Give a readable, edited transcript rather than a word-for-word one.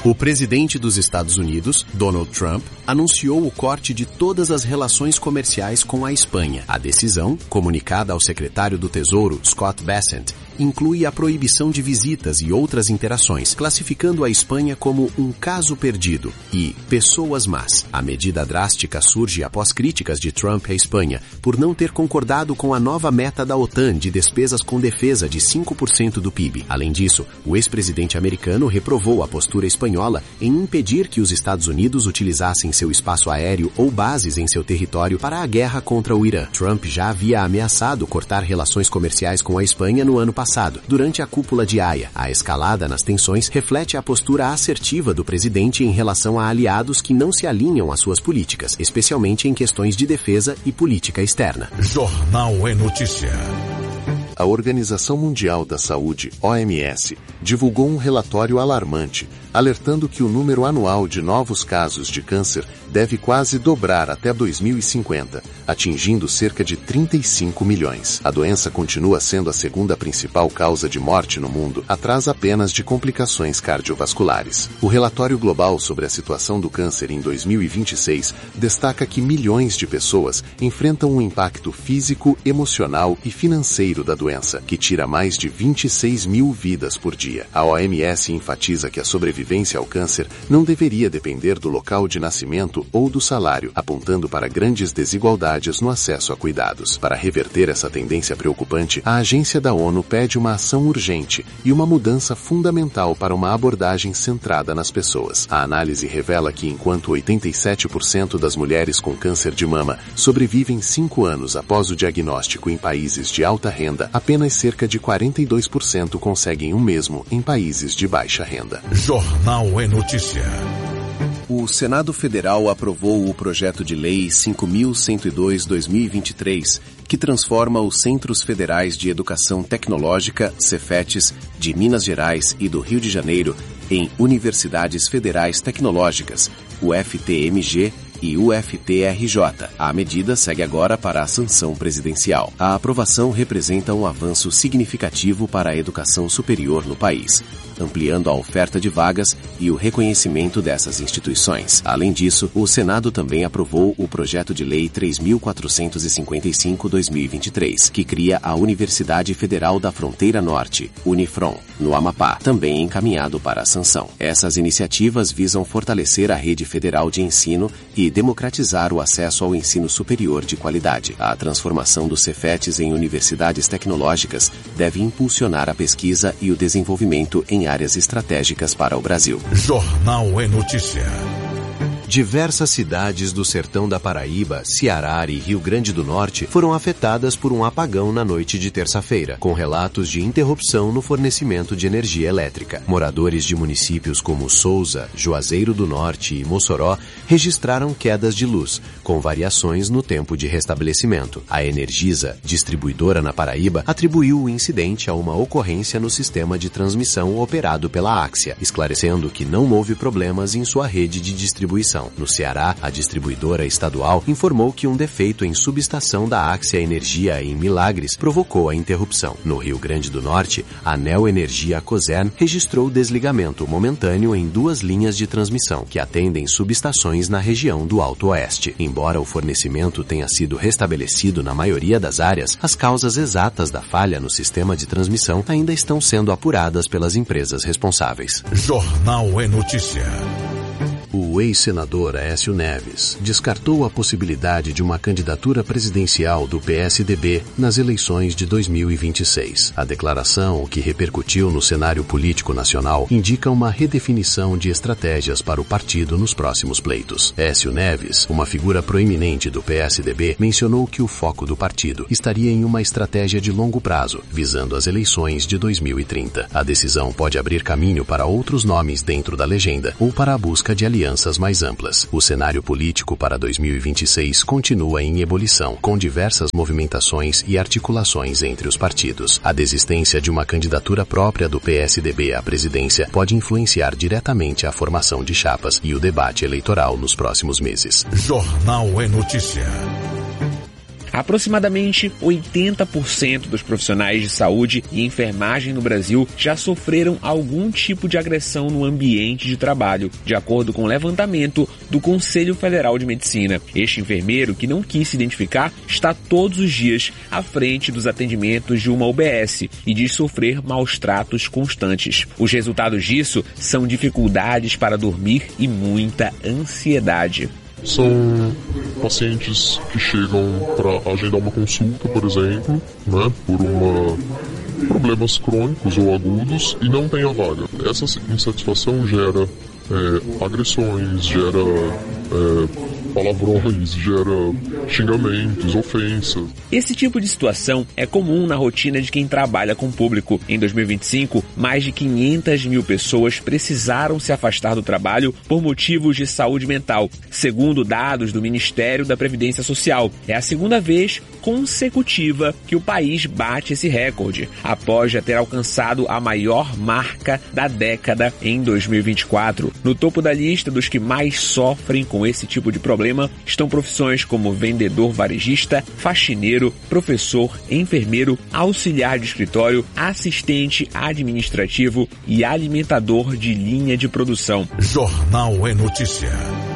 O presidente dos Estados Unidos, Donald Trump, anunciou o corte de todas as relações comerciais com a Espanha. A decisão, comunicada ao secretário do Tesouro, Scott Bessent, inclui a proibição de visitas e outras interações, classificando a Espanha como um caso perdido e pessoas más. A medida drástica surge após críticas de Trump à Espanha por não ter concordado com a nova meta da OTAN de despesas com defesa de 5% do PIB. Além disso, o ex-presidente americano reprovou a postura espanhola em impedir que os Estados Unidos utilizassem seu espaço aéreo ou bases em seu território para a guerra contra o Irã. Trump já havia ameaçado cortar relações comerciais com a Espanha no ano passado, durante a cúpula de Haia. A escalada nas tensões reflete a postura assertiva do presidente em relação a aliados que não se alinham às suas políticas, especialmente em questões de defesa e política externa. Jornal é Notícia. A Organização Mundial da Saúde, OMS, divulgou um relatório alarmante, alertando que o número anual de novos casos de câncer deve quase dobrar até 2050, atingindo cerca de 35 milhões. A doença continua sendo a segunda principal causa de morte no mundo, atrás apenas de complicações cardiovasculares. O relatório global sobre a situação do câncer em 2026 destaca que milhões de pessoas enfrentam um impacto físico, emocional e financeiro da doença, que tira mais de 26 mil vidas por dia. A OMS enfatiza que a sobrevivência ao câncer não deveria depender do local de nascimento ou do salário, apontando para grandes desigualdades no acesso a cuidados. Para reverter essa tendência preocupante, a agência da ONU pede uma ação urgente e uma mudança fundamental para uma abordagem centrada nas pessoas. A análise revela que enquanto 87% das mulheres com câncer de mama sobrevivem 5 anos após o diagnóstico em países de alta renda, apenas cerca de 42% conseguem o mesmo em países de baixa renda. Jornal é Notícia. O Senado Federal aprovou o projeto de lei 5.102/2023, que transforma os Centros Federais de Educação Tecnológica, Cefetes, de Minas Gerais e do Rio de Janeiro, em Universidades Federais Tecnológicas, UFTMG e UFTRJ. A medida segue agora para a sanção presidencial. A aprovação representa um avanço significativo para a educação superior no país, ampliando a oferta de vagas e o reconhecimento dessas instituições. Além disso, o Senado também aprovou o projeto de lei 3.455/2023, que cria a Universidade Federal da Fronteira Norte, Unifron, no Amapá, também encaminhado para a sanção. Essas iniciativas visam fortalecer a rede federal de ensino e democratizar o acesso ao ensino superior de qualidade. A transformação dos Cefetes em universidades tecnológicas deve impulsionar a pesquisa e o desenvolvimento em áreas estratégicas para o Brasil. Jornal é Notícia. Diversas cidades do sertão da Paraíba, Ceará e Rio Grande do Norte foram afetadas por um apagão na noite de terça-feira, com relatos de interrupção no fornecimento de energia elétrica. Moradores de municípios como Souza, Juazeiro do Norte e Mossoró registraram quedas de luz, com variações no tempo de restabelecimento. A Energisa, distribuidora na Paraíba, atribuiu o incidente a uma ocorrência no sistema de transmissão operado pela Axia, esclarecendo que não houve problemas em sua rede de distribuição. No Ceará, a distribuidora estadual informou que um defeito em subestação da Axia Energia em Milagres provocou a interrupção. No Rio Grande do Norte, a Neo Energia Cosern registrou desligamento momentâneo em 2 linhas de transmissão, que atendem subestações na região do Alto Oeste. Embora o fornecimento tenha sido restabelecido na maioria das áreas, as causas exatas da falha no sistema de transmissão ainda estão sendo apuradas pelas empresas responsáveis. Jornal é Notícia. O ex-senador Aécio Neves descartou a possibilidade de uma candidatura presidencial do PSDB nas eleições de 2026. A declaração, que repercutiu no cenário político nacional, indica uma redefinição de estratégias para o partido nos próximos pleitos. Aécio Neves, uma figura proeminente do PSDB, mencionou que o foco do partido estaria em uma estratégia de longo prazo, visando as eleições de 2030. A decisão pode abrir caminho para outros nomes dentro da legenda ou para a busca de alianças mais amplas. O cenário político para 2026 continua em ebulição, com diversas movimentações e articulações entre os partidos. A desistência de uma candidatura própria do PSDB à presidência pode influenciar diretamente a formação de chapas e o debate eleitoral nos próximos meses. Jornal é Notícia. Aproximadamente 80% dos profissionais de saúde e enfermagem no Brasil já sofreram algum tipo de agressão no ambiente de trabalho, de acordo com o levantamento do Conselho Federal de Medicina. Este enfermeiro, que não quis se identificar, está todos os dias à frente dos atendimentos de uma UBS e diz sofrer maus tratos constantes. Os resultados disso são dificuldades para dormir e muita ansiedade. São pacientes que chegam para agendar uma consulta, por exemplo, né, por problemas crônicos ou agudos e não tem a vaga. Essa insatisfação gera agressões, gera palavrões, gera xingamentos, ofensas. Esse tipo de situação é comum na rotina de quem trabalha com o público. Em 2025, mais de 500 mil pessoas precisaram se afastar do trabalho por motivos de saúde mental, segundo dados do Ministério da Previdência Social. É a segunda vez consecutiva que o país bate esse recorde, após já ter alcançado a maior marca da década em 2024. No topo da lista dos que mais sofrem com esse tipo de problema estão profissões como vendedor varejista, faxineiro, professor, enfermeiro, auxiliar de escritório, assistente administrativo e alimentador de linha de produção. Jornal é Notícia.